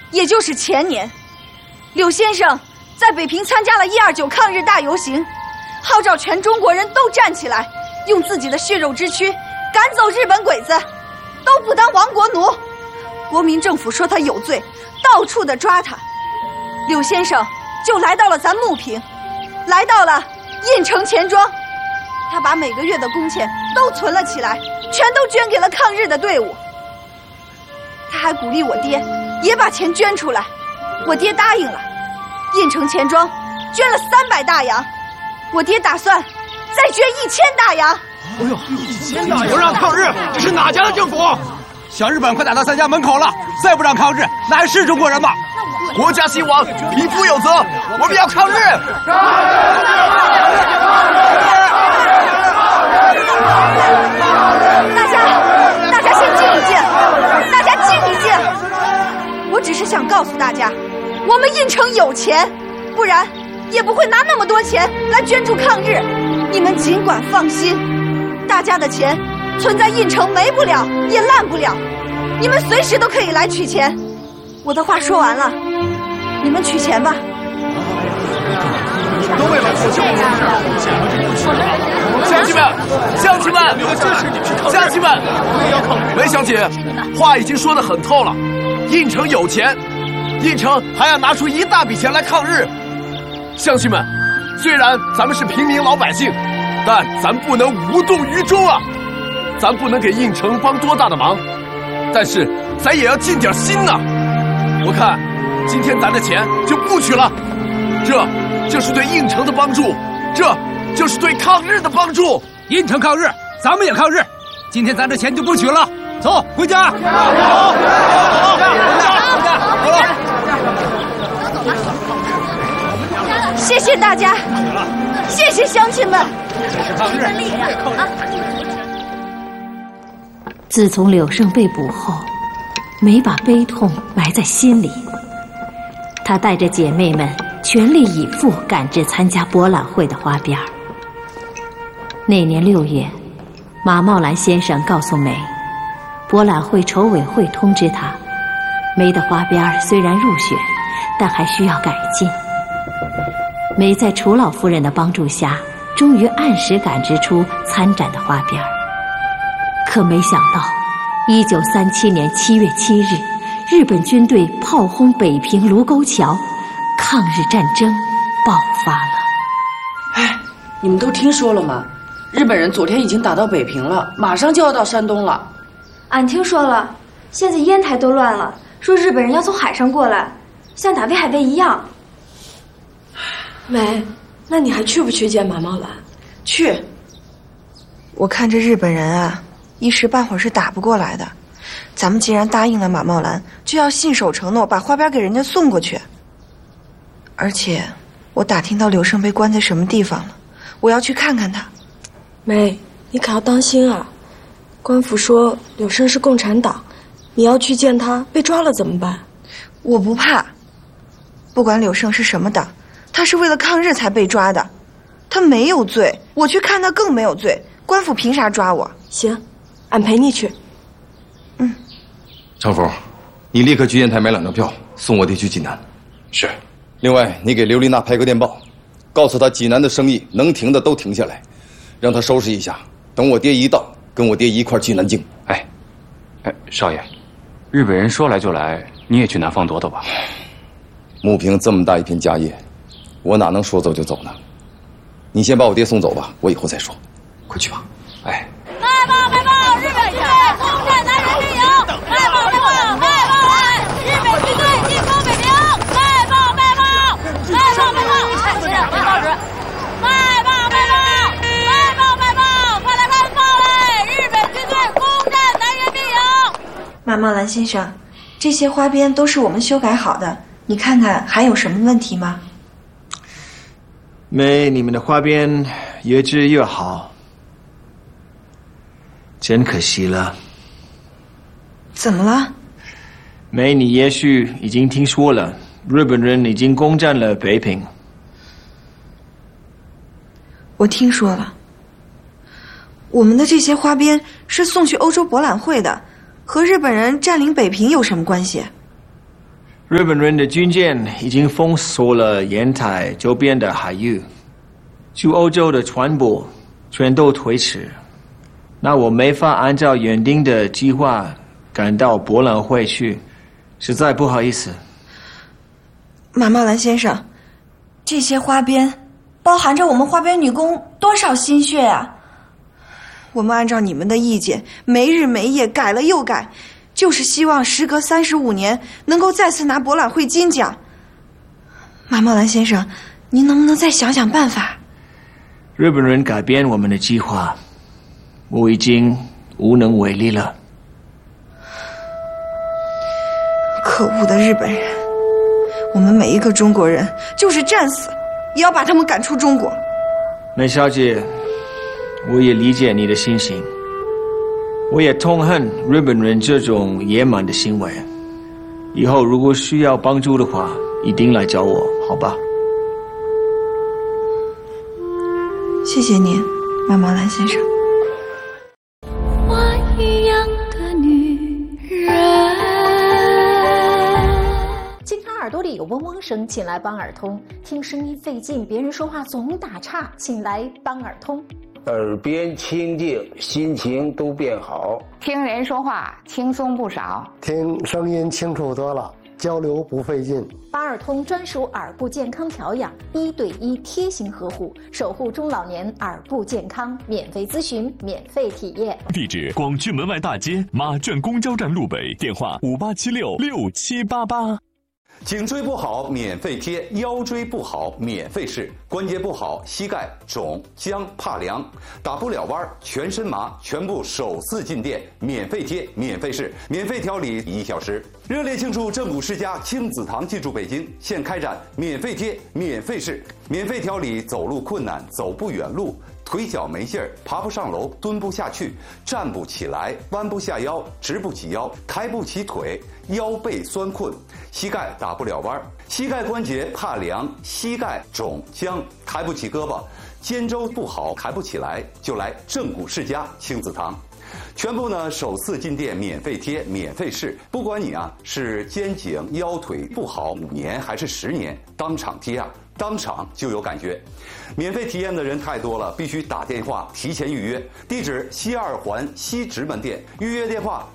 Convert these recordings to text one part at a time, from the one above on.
也就是前年，柳先生在北平参加了129抗日大游行，号召全中国人都站起来，用自己的血肉之躯赶走日本鬼子，都不当亡国奴。国民政府说他有罪，到处的抓他。柳先生就来到了咱牟平，来到了郓城钱庄，他把每个月的工钱都存了起来，全都捐给了抗日的队伍。他还鼓励我爹也把钱捐出来，我爹答应了。郓城钱庄捐了300大洋，我爹打算再捐1000大洋。 哎呦，1000大洋！不让抗日，这是哪家的政府？ 小日本快打到咱家门口了，再不让抗日，那还是中国人吗？ 国家兴亡，匹夫有责，我们要抗日！ 大家先静一静，大家静一静。我只是想告诉大家，我们郓城有钱，不然也不会拿那么多钱来捐助抗日。你们尽管放心，大家的钱存在郓城没不了也烂不了，你们随时都可以来取钱。我的话说完了，你们取钱吧。 乡亲们，乡亲们，乡亲们，梅小姐，话已经说得很透了。郓城有钱，郓城还要拿出一大笔钱来抗日。乡亲们，虽然咱们是平民老百姓，但咱不能无动于衷啊！咱不能给郓城帮多大的忙，但是咱也要尽点心呐。我看今天咱的钱就不取了，这就是对郓城的帮助，这就是对抗日的帮助。 郓城抗日，咱们也抗日。今天咱这钱就不取了，走回家。 谢谢大家，谢谢乡亲们。 自从柳胜被捕后，梅把悲痛埋在心里。她带着姐妹们全力以赴赶至参加博览会的花边。那年6月，马茂兰先生告诉梅，博览会筹委会通知他，梅的花边虽然入选，但还需要改进。梅在楚老夫人的帮助下，终于按时赶制出参展的花边。可没想到1937年7月7日，日本军队炮轰北平卢沟桥，抗日战争爆发了。 哎，你们都听说了吗？日本人昨天已经打到北平了，马上就要到山东了。 俺听说了，现在烟台都乱了，说日本人要从海上过来，像打北海卫一样。 梅，那你还去不去见马茂兰？ 去。 我看这日本人啊，一时半会儿是打不过来的。咱们既然答应了马茂兰，就要信守承诺，把花边给人家送过去。而且，我打听到柳胜被关在什么地方了，我要去看看他。 梅，你可要当心啊！官府说柳胜是共产党，你要去见他，被抓了怎么办？ 我不怕，不管柳胜是什么党，他是为了抗日才被抓的，他没有罪，我去看他更没有罪，官府凭啥抓我？ 行，俺陪你去。 程福，你立刻去烟台买2张票，送我爹去济南。 是。 另外，你给刘丽娜拍个电报，告诉她济南的生意能停的都停下来，让她收拾一下。等我爹一到，跟我爹一块去南京。 哎，少爷，日本人说来就来，你也去南方躲躲吧。 牟平这么大一片家业，我哪能说走就走呢？你先把我爹送走吧，我以后再说。快去吧。哎。 卖报！日本军队攻占南人民营！卖报！日本军队进攻北平！卖报！快来看报来！日本军队攻占南人民营！ 马茂兰先生，这些花边都是我们修改好的，你看看还有什么问题吗？ 梅，你们的花边越织越好，真可惜了。 怎么了？ 梅，你也许已经听说了，日本人已经攻占了北平。 我听说了。我们的这些花边是送去欧洲博览会的，和日本人占领北平有什么关系？ 日本人的军舰已经封锁了沿海周边的海域，去欧洲的船舶全都推迟。那我没法按照原定的计划赶到博览会去，实在不好意思。 马茂兰先生，这些花边包含着我们花边女工多少心血啊！我们按照你们的意见，没日没夜改了又改，就是希望时隔35年能够再次拿博览会金奖。马茂兰先生，您能不能再想想办法？ 日本人改变我们的计划，我已经无能为力了。 可恶的日本人！我们每一个中国人就是战死也要把他们赶出中国。 梅小姐，我也理解你的心情，我也痛恨日本人这种野蛮的行为。以后如果需要帮助的话，一定来找我，好吧？ 谢谢您，马茂兰先生。 花一样的女人。 经常耳朵里有嗡嗡声，请来帮耳通；听声音费劲，别人说话总打岔，请来帮耳通。 耳边清净，心情都变好。 听人说话轻松不少， 听声音清楚多了，交流不费劲。 帮耳通专属耳部健康调养，1对1贴心呵护，守护中老年耳部健康，免费咨询，免费体验。 地址：广渠门外大街马圈公交站路北，电话58766788。 颈椎不好免费贴，腰椎不好免费试，关节不好膝盖肿僵怕凉打不了弯全身麻，全部首次进店免费贴免费试，免费调理1小时。热烈庆祝正骨世家亲子堂进驻北京，现开展免费贴免费试，免费调理走路困难走不远路，腿脚没劲儿，爬不上楼，蹲不下去，站不起来，弯不下腰，直不起腰，抬不起腿，腰背酸困，膝盖打不了弯，膝盖关节怕凉，膝盖肿僵，抬不起胳膊，肩周不好，抬不起来，就来正骨世家亲子堂。全部呢首次进店免费贴免费试，不管你是肩颈腰腿不好5年还是10年，当场贴当场就有感觉。免费体验的人太多了，必须打电话提前预约。地址：西2环西直门店，预约电话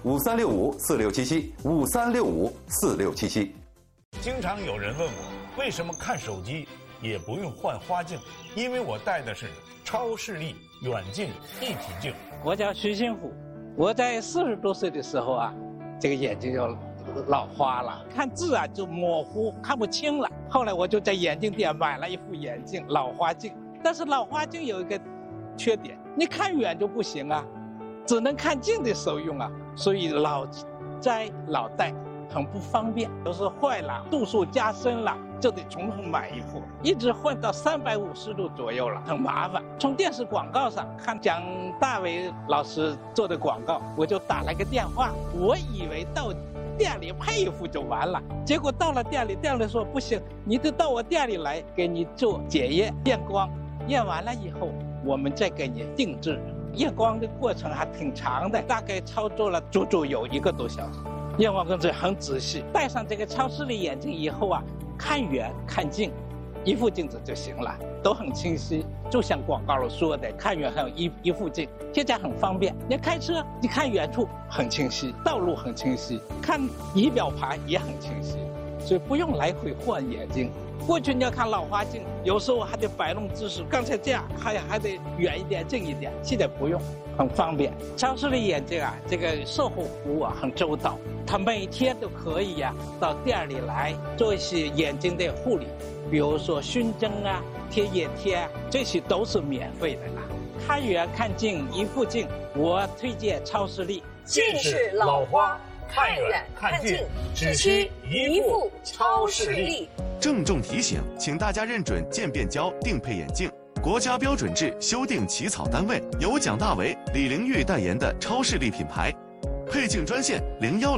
5365467753654677。 经常有人问我，为什么看手机也不用换花镜？因为我戴的是超视力远近一体镜。 我叫徐新虎，我在40多岁的时候这个眼睛就老花了，看字就模糊，看不清了。后来我就在眼镜店买了一副眼镜，老花镜。但是老花镜有一个缺点，你看远就不行只能看近的时候用所以老摘老戴很不方便，有时坏了，度数加深了，就得重新买一副，一直换到350度左右了，很麻烦。从电视广告上看蒋大为老师做的广告，我就打了个电话，我以为到店里配一副就完了，结果到了店里，店里说不行，你得到我店里来给你做检验验光，验完了以后我们再给你定制。验光的过程还挺长的，大概操作了足足有1个多小时。验光工作很仔细，戴上这个超视力眼镜以后看远看近一副镜子就行了，都很清晰，就像广告里说的，看远还有一副镜，现在很方便。你开车，你看远处很清晰，道路很清晰，看仪表盘也很清晰，所以不用来回换眼镜。过去你要看老花镜，有时候还得摆弄姿势，刚才这样还得远一点近一点，现在不用，很方便。超视力眼镜这个售后服务很周到，他每天都可以到店里来做一些眼睛的护理，比如说熏蒸贴眼贴这些都是免费的看远看近一副镜，我推荐超视力。 近视老花，看远看近，只需一副超视力。 郑重提醒，请大家认准渐变胶定配眼镜，国家标准制修订起草单位，由蒋大为、李玲玉代言的超视力品牌。配镜专线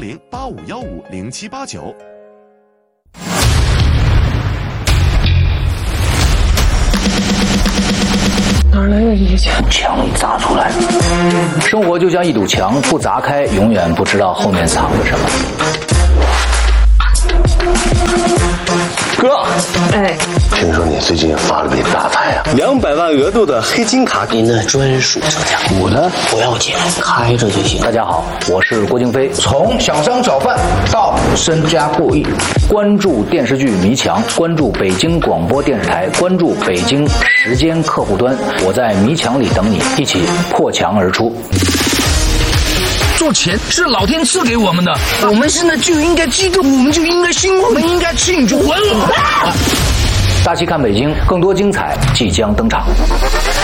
01085150789。 哪来的这些钱？ 墙里砸出来的。生活就像一堵墙，不砸开，永远不知道后面藏着什么。 最近发了笔大财啊 ！200万额度的黑金卡，您的专属车价。 我呢不要钱，开着就行。 大家好，我是郭京飞。 从小商小贩到身家过亿， 关注电视剧《迷墙》，关注北京广播电视台，关注北京时间客户端。我在迷墙里等你，一起破墙而出。 做钱是老天赐给我们的，我们现在就应该激动，我们就应该兴奋，我们应该庆祝！ 大戏看北京，更多精彩即将登场。